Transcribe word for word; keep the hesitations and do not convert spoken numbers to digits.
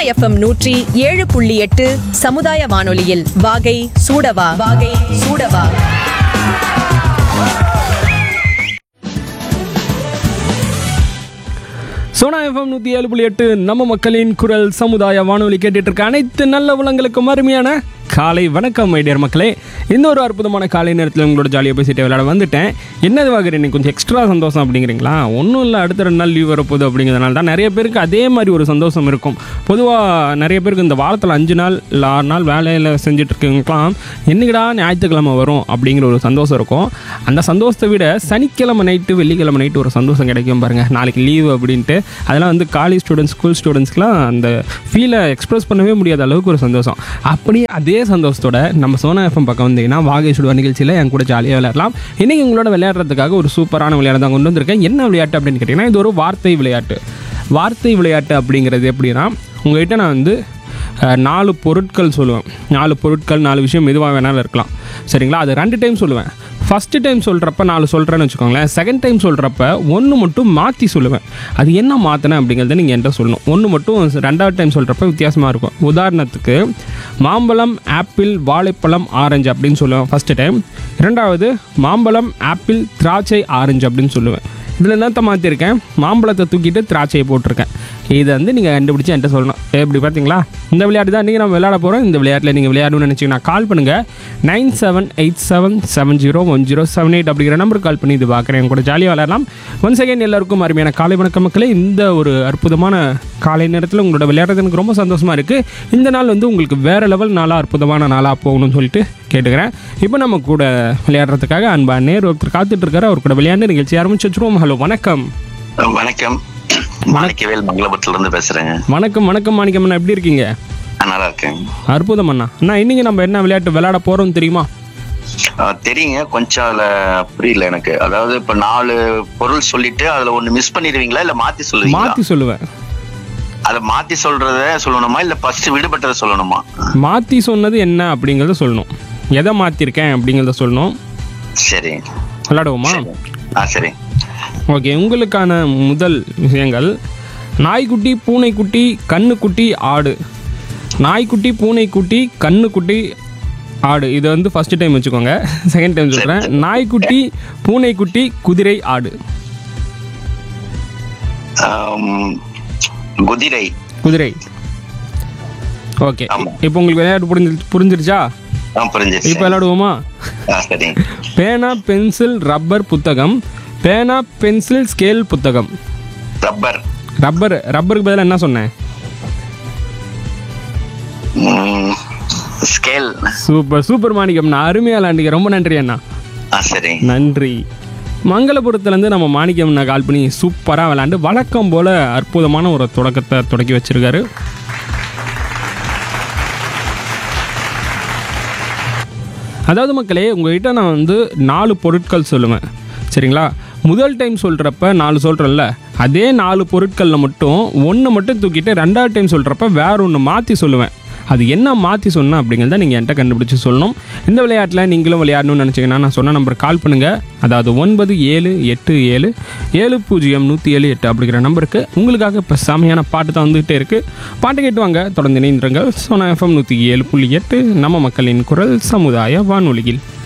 FM நூற்றி ஏழு புள்ளி எட்டு சமுதாய வானொலியில் வாகை சூடவா வாகை சூடவா. சோனா எஃப்எம் நூற்றி ஏழு புள்ளி எட்டு நம்ம மக்களின் குரல் சமுதாய வானொலி கேட்டுட்டு இருக்க அனைத்து நல்ல உலங்களுக்கும் அருமையான காலை வணக்கம் மைடியர் மக்களே. இந்த ஒரு அற்புதமான காலை நேரத்தில் உங்களோட ஜாலியாக பேசிட்டு விளையாட வந்துட்டேன். என்னது வாங்குறேன் இன்னைக்கு கொஞ்சம் எக்ஸ்ட்ரா சந்தோஷம் அப்படிங்கிறீங்களா? ஒன்றும் இல்லை, அடுத்த ரெண்டு நாள் லீவ் வரப்போகுது அப்படிங்கிறதுனால தான் நிறைய பேருக்கு அதே மாதிரி ஒரு சந்தோஷம் இருக்கும். பொதுவாக நிறைய பேருக்கு இந்த வாரத்தில் அஞ்சு நாள் இல்லை ஆறு நாள் வேலையில் செஞ்சுட்டு இருக்கவங்களுக்குலாம் என்னைக்கிடா ஞாயிற்றுக்கிழமை வரும் அப்படிங்கிற ஒரு சந்தோஷம் இருக்கும். அந்த சந்தோஷத்தை விட சனிக்கிழமை நைட்டு வெள்ளிக்கிழமை நைட்டு ஒரு சந்தோஷம் கிடைக்கும் பாருங்கள், நாளைக்கு லீவு அப்படின்ட்டு. அதெல்லாம் வந்து காலேஜ் ஸ்டூடெண்ட்ஸ் ஸ்கூல் ஸ்டூடெண்ட்ஸ்க்குலாம் அந்த ஃபீலை எக்ஸ்ப்ரெஸ் பண்ணவே முடியாத அளவுக்கு ஒரு சந்தோஷம். அப்படி அதே சந்தோஷத்தோட நம்ம சோனா எஃப்எம் பக்கம் வந்தீங்கன்னா வாகை சுடுவா நிகழ்ச்சியில் என் கூட ஜாலியாக விளையாடலாம். இன்றைக்கி உங்களோட விளையாடுறதுக்காக ஒரு சூப்பரான விளையாட்டு தான் கொண்டு வந்திருக்கேன். என்ன விளையாட்டு அப்படின்னு கேட்டிங்கன்னா, இது ஒரு வார்த்தை விளையாட்டு. வார்த்தை விளையாட்டு அப்படிங்கிறது எப்படின்னா, உங்கள்கிட்ட நான் வந்து நாலு பொருட்கள் சொல்லுவேன். நாலு பொருட்கள் நாலு விஷயம் எதுவாக வேணாலும் இருக்கலாம், சரிங்களா? அது ரெண்டு டைம் சொல்லுவேன். ஃபஸ்ட்டு டைம் சொல்கிறப்ப நாலு சொல்கிறேன்னு வச்சுக்கோங்களேன். செகண்ட் டைம் சொல்கிறப்ப ஒன்று மட்டும் மாற்றி சொல்லுவேன். அது என்ன மாற்றினேன் அப்படிங்கிறத நீங்கள் என்கிட்ட சொல்லணும். ஒன்று மட்டும் ரெண்டாவது டைம் சொல்கிறப்ப வித்தியாசமாக இருக்கும். உதாரணத்துக்கு மாம்பழம், ஆப்பிள், வாழைப்பழம், ஆரஞ்சு அப்படின்னு சொல்லுவேன் ஃபஸ்ட்டு டைம். இரண்டாவது மாம்பழம், ஆப்பிள், திராட்சை, ஆரஞ்சு அப்படின்னு சொல்லுவேன். இதில் என்னத்தை மாற்றிருக்கேன், மாம்பழத்தை தூக்கிட்டு திராட்சையை போட்டிருக்கேன். இதை வந்து நீங்கள் கண்டுபிடிச்சி என்கிட்ட சொல்லணும். எப்படி பார்த்தீங்களா? இந்த விளையாட்டு தான் நீங்கள் நம்ம விளையாட போகிறோம். இந்த விளையாட்டில் நீங்கள் விளையாடணும்னு நினச்சிங்கன்னா கால் பண்ணுங்கள். Nine seven eight seven seven zero one zero seven eight அப்படிங்கிற நம்பருக்கு கால் பண்ணி இது பார்க்குறேன். கூட ஜாலியாக விளையாடலாம். ஒன் செகண்ட் எல்லாருக்கும் அருமையான காலை வணக்கம் மக்களே. இந்த ஒரு அற்புதமான காலை நேரத்தில் உங்களோட விளையாடுறது எனக்கு ரொம்ப சந்தோஷமாக இருக்குது. இந்த நாள் வந்து உங்களுக்கு வேறு லெவல் நாளாக அற்புதமான நாளாக போகணும்னு சொல்லிட்டு கேட்டுக்கிறேன். இப்போ நம்ம கூட விளையாடுறதுக்காக அன்பா நேர் ஒருத்தர் காத்துட்ருக்காரு. அவர் கூட விளையாண்டு நிகழ்ச்சி ஆரம்பிச்சு வச்சுருவோம். ஹலோ வணக்கம். வணக்கம், மாணிக்கவேல் மங்களபுரத்துல இருந்து பேசுறேங்க. வணக்கம் வணக்கம் மாணிக்கம் அண்ணா, எப்படி இருக்கீங்க? நல்லா இருக்கேன். அற்புதம் அண்ணா. அண்ணா இன்னைக்கு நம்ம என்ன விளையாட்டு விளையாட போறோம் தெரியுமா? தெரியுங்க, கொஞ்சம் அதுல புரியல எனக்கு. அதாவது இப்ப நாலு பொருள் சொல்லிட்டு அதுல ஒண்ணு மிஸ் பண்ணிடுவீங்களா இல்ல மாத்தி சொல்லுவீங்களா? மாத்தி சொல்லுவேன். அத மாத்தி சொல்றத சொல்லணுமா இல்ல ஃபர்ஸ்ட் விடுபட்டதை சொல்லணுமா? மாத்தி சொன்னது என்ன அப்படிங்கறத சொல்லணும். எதை மாத்திருக்கேன் அப்படிங்கறத சொல்லணும். சரி, விளையாடுவோமா? ஆ சரி. ஓகே, உங்களுக்கான முதல் விஷயங்கள் நாய்க்குட்டி, பூனைக்குட்டி, கண்ணுக்குட்டி, ஆடு. நாய்க்குட்டி, பூனைக்குட்டி, கண்ணுக்குட்டி, ஆடு. இது வந்து ஃபர்ஸ்ட் டைம் வச்சுக்கோங்க. செகண்ட் டைம் சொல்கிறேன். நாய்க்குட்டி, பூனைக்குட்டி, குதிரை, ஆடு. குதிரை. குதிரை. ஓகே, இப்போ உங்களுக்கு விளையாட்டு புரிஞ்சு புரிஞ்சிருச்சா? இப்போ விளையாடுவோமா? பேனா, பென்சில், ரப்பர், புத்தகம். பேனா, பென்சில், ஸ்கேல், புத்தகம். ரப்பர். ரப்பர். ரப்பருக்கு பதிலாக என்ன சொன்னேன்? ஸ்கேல். சூப்பர் சூப்பர் மாணிக்கம், நான் அருமையா விளையாண்டிக்க. ரொம்ப நன்றி அண்ணா. சரி, நன்றி. மங்களபுரத்துலேருந்து நம்ம மாணிக்கம் அண்ணா கால் பண்ணி சூப்பராக விளையாண்டு வழக்கம் போல் அற்புதமான ஒரு தொடக்கத்தை தொடக்கி வச்சிருக்காரு. அதாவது மக்களே, உங்கள்கிட்ட நான் வந்து நாலு பொருட்கள் சொல்லுவேன், சரிங்களா? முதல் டைம் சொல்கிறப்ப நாலு சொல்கிறேன்ல, அதே நாலு பொருட்களில் மட்டும் ஒன்று மட்டும் தூக்கிட்டு ரெண்டாவது டைம் சொல்கிறப்ப வேற ஒன்று மாற்றி சொல்லுவேன். அது என்ன மாற்றி சொன்னேன் அப்படிங்கிறத நீங்கள் என்கிட்ட கண்டுபிடிச்சி சொல்லணும். இந்த விளையாட்டில் நீங்களும் விளையாடணும்னு நினச்சிங்கன்னா நான் சொன்ன நம்பர் கால் பண்ணுங்கள். அதாவது ஒன்பது ஏழு எட்டு ஏழு ஏழு பூஜ்ஜியம் நூற்றி ஏழு எட்டு அப்படிங்கிற நம்பருக்கு. உங்களுக்காக இப்போ செமையான பாட்டு தான் வந்துகிட்டே இருக்குது. பாட்டு கேட்டு வாங்க, தொடர்ந்து இணைந்திருங்கள். சோனா எஃப்எம் நூற்றி ஏழு புள்ளி எட்டு நம்ம மக்களின் குரல் சமுதாய வானொலியில்.